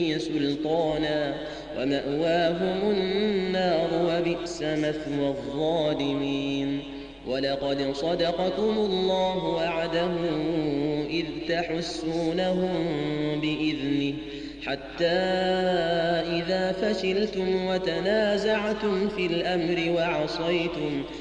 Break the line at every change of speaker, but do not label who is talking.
سلطانا ومأواهم النار وبئس مثوى الظالمين. ولقد صدقكم الله وعده إذ تحسونهم بإذنه حتى إذا فشلتم وتنازعتم في الأمر وعصيتم